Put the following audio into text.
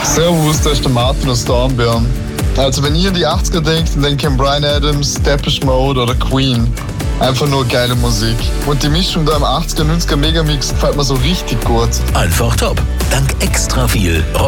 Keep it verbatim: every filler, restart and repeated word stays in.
Servus, das ist der Martin aus Dornbirn. Also wenn ihr in die achtziger denkt, dann denkt ihr an Bryan Adams, Depeche Mode oder Queen. Einfach nur geile Musik. Und die Mischung da im achtziger, neunziger Megamix gefällt mir so richtig gut. Einfach top. Dank extra viel Rock